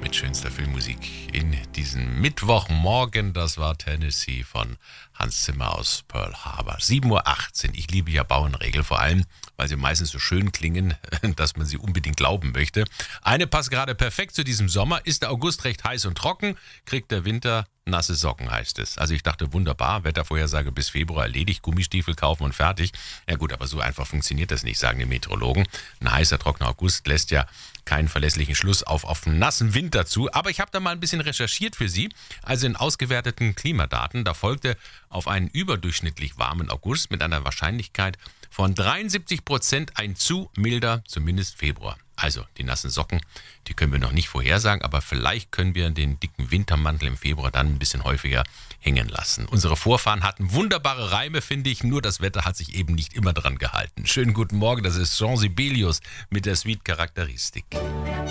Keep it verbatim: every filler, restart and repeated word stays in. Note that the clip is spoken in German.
mit schönster Filmmusik in diesem Mittwochmorgen. Das war Tennessee von Hans Zimmer aus Pearl Harbor. sieben Uhr achtzehn. Ich liebe ja Bauernregel, vor allem, weil sie meistens so schön klingen, dass man sie unbedingt glauben möchte. Eine passt gerade perfekt zu diesem Sommer. Ist der August recht heiß und trocken, kriegt der Winter nasse Socken, heißt es. Also ich dachte, wunderbar, Wettervorhersage bis Februar erledigt, Gummistiefel kaufen und fertig. Ja gut, aber so einfach funktioniert das nicht, sagen die Meteorologen. Ein heißer, trockener August lässt ja keinen verlässlichen Schluss auf, auf einen nassen Winter zu. Aber ich habe da mal ein bisschen recherchiert für Sie. Also in ausgewerteten Klimadaten, da folgte auf einen überdurchschnittlich warmen August mit einer Wahrscheinlichkeit von dreiundsiebzig Prozent ein zu milder, zumindest Februar. Also die nassen Socken, die können wir noch nicht vorhersagen, aber vielleicht können wir den dicken Wintermantel im Februar dann ein bisschen häufiger hängen lassen. Unsere Vorfahren hatten wunderbare Reime, finde ich, nur das Wetter hat sich eben nicht immer dran gehalten. Schönen guten Morgen, das ist Jean Sibelius mit der Suite Charakteristik.